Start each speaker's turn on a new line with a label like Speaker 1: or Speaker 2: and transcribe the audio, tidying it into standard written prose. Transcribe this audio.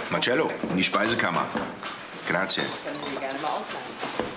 Speaker 1: Marcello, in die Speisekammer. Grazie.
Speaker 2: Können Sie gerne mal ausleihen.